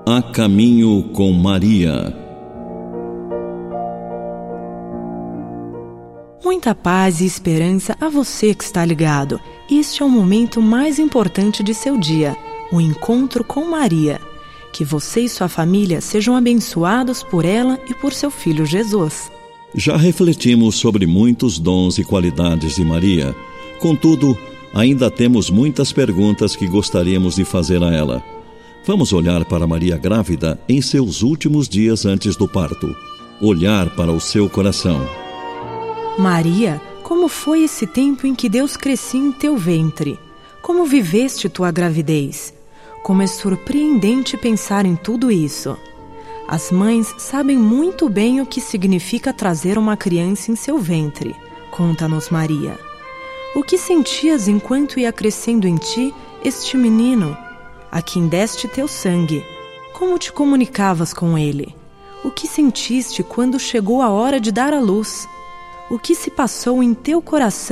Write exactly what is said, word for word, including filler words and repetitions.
A Caminho com Maria. Muita paz e esperança a você que está ligado. Este é o momento mais importante de seu dia, o encontro com Maria. Que você e sua família sejam abençoados por ela e por seu filho Jesus. Já refletimos sobre muitos dons e qualidades de Maria. Contudo, ainda temos muitas perguntas que gostaríamos de fazer a ela. Vamos olhar para Maria grávida em seus últimos dias antes do parto. Olhar para o seu coração. Maria, como foi esse tempo em que Deus crescia em teu ventre? Como viveste tua gravidez? Como é surpreendente pensar em tudo isso. As mães sabem muito bem o que significa trazer uma criança em seu ventre. Conta-nos, Maria. O que sentias enquanto ia crescendo em ti este menino, a quem deste teu sangue? Como te comunicavas com ele? O que sentiste quando chegou a hora de dar à luz? O que se passou em teu coração